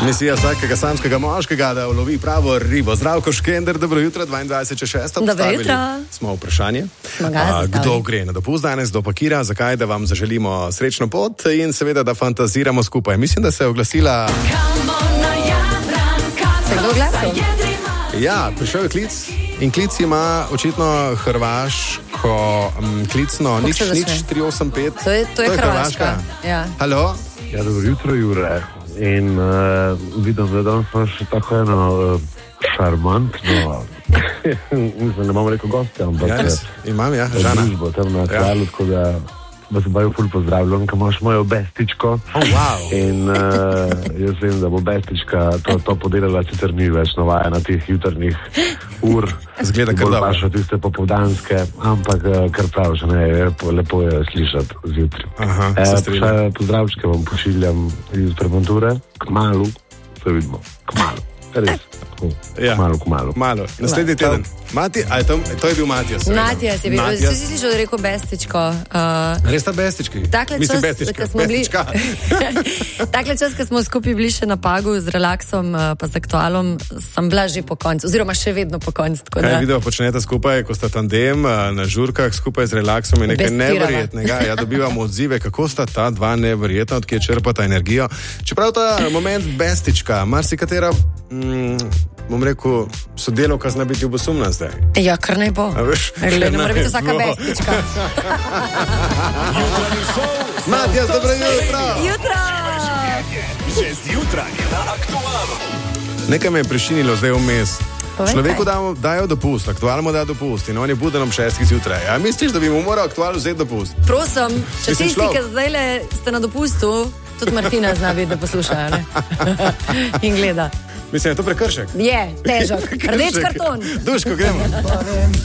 Misija vsakega samskega moškega, da ulovi pravo ribo. Zdravko Škender, dobro jutro, 22.6. Dobro jutro. Smo vprašanje. Kdo gre na dopust danes, kdo pakira, zakaj, da vam zaželimo srečno pot in seveda, da fantaziramo skupaj. Mislim, da se je oglasila... Se kdo oglasil? Ja, prišel je klic in klic ima očitno hrvaško klicno, nič 385. To je Hrvaška. Ja. Halo? Ja, dobro jutro, Jure. In vidim, da danes imaš tako eno šarmantno, mislim, ne bom rekel gostja, ampak imam, Žana. Družbo tam na kralu, tako da vas baju ful pozdravljam, ko imaš mojo bestičko. In jaz vem, da bo bestička to podelala, sicer ni več navajena tih jutrnih ur. Zgleda kar dobro. Bolj tiste popoldanske, ampak kar praviš, lepo je slišati zjutraj. Pozdravčke vam pošiljam iz Premonture, kmalu, se vidimo, kmalu, res. Malo. Naslednji teden. Mati, a to je bil Matijas. Matijas je bil. Si slišal, da je rekel bestičko. Res ta bestički? Mislim bestička. Takle čas, ko smo skupaj bili še na Pagu z relaksom pa z aktualom, sem bila že po koncu, oziroma še vedno po koncu. Kaj video počnete skupaj, ko sta tandem na žurkah skupaj z relaksom in nekaj neverjetnega. Ja, dobivamo odzive, kako sta ta dva neverjetna, od kje črpata energijo. Čeprav ta moment bestička, marsikatera bom rekel, sodelovka zna biti ljubosumna zdaj. Ja, kar naj bo. Ne mora biti vsaka bestička. Matijas, dobro jutro. Jutro. Že zjutraj na Aktualu. Nekaj me je prešinilo zdaj vmes. Človeku dajo dopust, Aktual mu da dopust in on je buden ob 6 zjutraj. A misliš, da bi mu moral Aktual vzeti dopust? Prosim, če tisti, ki zdajle ste na dopustu, tudi Martina zna biti, da posluša, ne? In gleda. Mislim, je to prekršek? Je, težak. Rdeč karton. Duško, gremo.